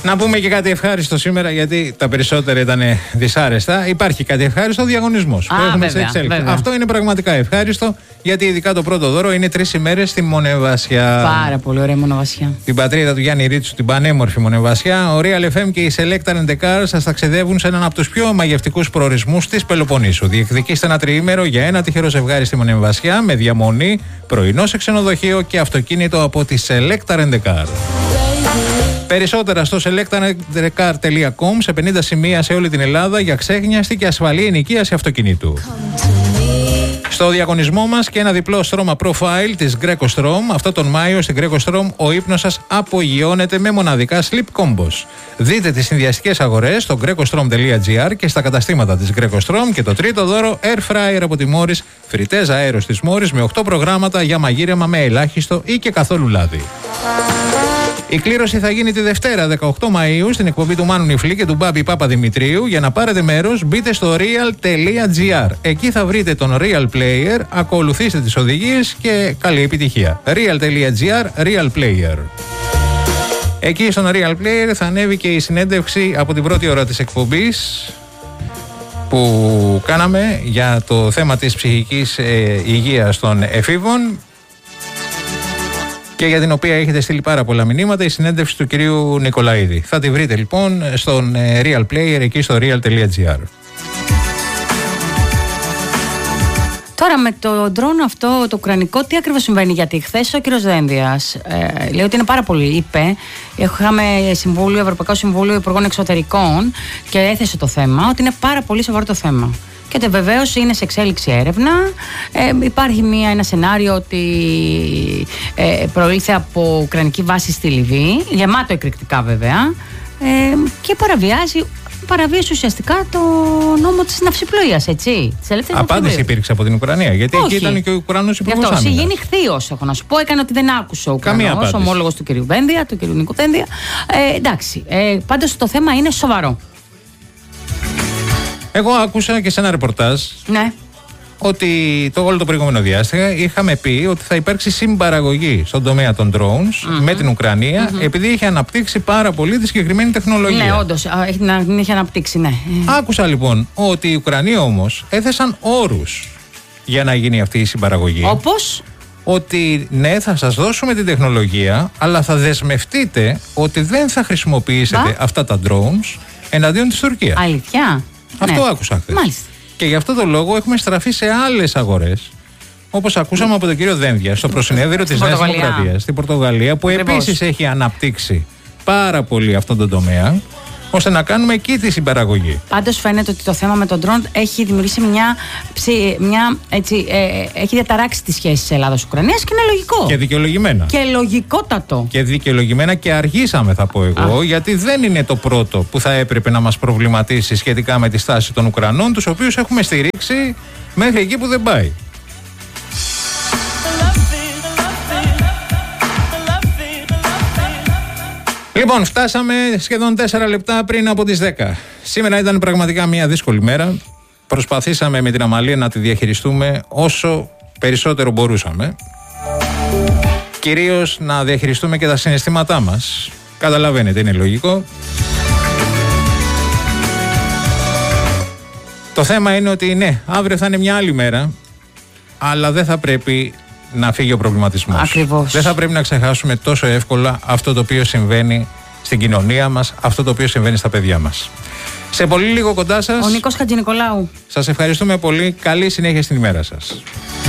Να πούμε και κάτι ευχάριστο σήμερα, γιατί τα περισσότερα ήταν δυσάρεστα. Υπάρχει κάτι ευχάριστο, διαγωνισμός που έχουμε σε εξέλιξη. Αυτό είναι πραγματικά ευχάριστο, γιατί ειδικά το πρώτο δώρο είναι 3 ημέρες στη Μονεβασιά. Πάρα πολύ ωραία Μονεβασιά. Την πατρίδα του Γιάννη Ρίτσου, την πανέμορφη Μονεβασιά. Ο Real FM και η Select Car σας ταξιδεύουν σε έναν από τους πιο μαγευτικούς προορισμούς της Πελοποννήσου. Διεκδικήστε ένα τριήμερο για ένα τυχερό ζευγάρι στη Μονεβασιά με διαμονή, πρωινό σε ξενοδοχείο και αυτοκίνητο από τη Select Car. Περισσότερα στο selectcar.com σε 50 σημεία σε όλη την Ελλάδα για ξέχνιαστη και ασφαλή ενοικίαση αυτοκινήτου. Στο διαγωνισμό μας και ένα διπλό στρώμα profile της Greco Strom. Αυτό τον Μάιο στην Greco Strom ο ύπνος σας απογειώνεται με μοναδικά sleep combos. Δείτε τις συνδυαστικές αγορές στο grecostrom.gr και στα καταστήματα της Greco Strom. Και το τρίτο δώρο, air fryer από τη Morris, φριτές αέρος της Morris με 8 προγράμματα για μαγείρεμα με ελάχιστο ή και καθόλου λάδι. Η κλήρωση θα γίνει τη Δευτέρα 18 Μαΐου στην εκπομπή του Μάνου Νιφλή και του Μπάμπη Παπαδημητρίου. Για να πάρετε μέρος μπείτε στο real.gr. Εκεί θα βρείτε τον Real Player, ακολουθήστε τις οδηγίες και καλή επιτυχία. Real.gr, Real Player. Εκεί στον Real Player θα ανέβει και η συνέντευξη από την πρώτη ώρα της εκπομπής που κάναμε για το θέμα της ψυχικής υγείας των εφήβων, και για την οποία έχετε στείλει πάρα πολλά μηνύματα, η συνέντευξη του κυρίου Νικολαίδη. Θα τη βρείτε λοιπόν στον Real Player, εκεί στο real.gr. Τώρα με το ντρόν αυτό το ουκρανικό, τι ακριβώς συμβαίνει? Γιατί χθες ο κύριος Δένδιας λέει ότι είναι πάρα πολύ, είπε, είχαμε Ευρωπαϊκό Συμβούλιο Υπουργών Εξωτερικών και έθεσε το θέμα, ότι είναι πάρα πολύ σοβαρό το θέμα. Και βεβαίως είναι σε εξέλιξη έρευνα. Υπάρχει ένα σενάριο ότι προήλθε από ουκρανική βάση στη Λιβύη, γεμάτο εκρηκτικά βέβαια, και παραβίασε ουσιαστικά το νόμο της ναυσιπλοείας, έτσι. Απάντηση υπήρξε από την Ουκρανία, γιατί εκεί ήταν και ο Ουκρανός Υπουργός Άμυνας. Αυτό γίνει χθείος, έχω να σου πω, έκανε ότι δεν άκουσε ο Ουκρανός, ομόλογος του κ. Βένδια, του κ. Νίκου Βένδια. Εντάξει, πάντως το θέμα είναι σοβαρό. Εγώ άκουσα και σε ένα ρεπορτάζ, ναι, ότι όλο το προηγούμενο διάστημα είχαμε πει ότι θα υπάρξει συμπαραγωγή στον τομέα των drones με την Ουκρανία, επειδή είχε αναπτύξει πάρα πολύ τη συγκεκριμένη τεχνολογία. Ναι, όντως, την είχε αναπτύξει, ναι. Άκουσα λοιπόν ότι οι Ουκρανοί όμως έθεσαν όρους για να γίνει αυτή η συμπαραγωγή. Όπως? Ότι ναι, θα σας δώσουμε την τεχνολογία, αλλά θα δεσμευτείτε ότι δεν θα χρησιμοποιήσετε αυτά τα drones εναντίον της Τουρκίας. Αλήθεια? Αυτό άκουσα χθες. Μάλιστα. Και γι' αυτό το λόγο έχουμε στραφεί σε άλλες αγορές, όπως ακούσαμε από τον κύριο Δένδια στο προσυνέδριο της Νέας Δημοκρατίας στην Πορτογαλία, που επίσης έχει αναπτύξει πάρα πολύ αυτόν τον τομέα, ώστε να κάνουμε εκεί τη συμπαραγωγή. Πάντως φαίνεται ότι το θέμα με τον ντρόουν έχει δημιουργήσει έχει διαταράξει τις σχέσεις Ελλάδας-Ουκρανίας και είναι λογικό. Και δικαιολογημένα. Και λογικότατο. Και δικαιολογημένα, και αργήσαμε, θα πω εγώ, γιατί δεν είναι το πρώτο που θα έπρεπε να μας προβληματίσει σχετικά με τη στάση των Ουκρανών, τους οποίους έχουμε στηρίξει μέχρι εκεί που δεν πάει. Λοιπόν, φτάσαμε σχεδόν 4 λεπτά πριν από τις 10. Σήμερα ήταν πραγματικά μια δύσκολη μέρα. Προσπαθήσαμε με την Αμαλία να τη διαχειριστούμε όσο περισσότερο μπορούσαμε. Κυρίως να διαχειριστούμε και τα συναισθήματά μας. Καταλαβαίνετε, είναι λογικό. Το θέμα είναι ότι ναι, αύριο θα είναι μια άλλη μέρα, αλλά δεν θα πρέπει να φύγει ο προβληματισμός. Ακριβώς. Δεν θα πρέπει να ξεχάσουμε τόσο εύκολα αυτό το οποίο συμβαίνει στην κοινωνία μας, αυτό το οποίο συμβαίνει στα παιδιά μας. Σε πολύ λίγο κοντά σας, ο Νίκος Χατζηνικολάου. Σας ευχαριστούμε πολύ. Καλή συνέχεια στην ημέρα σας.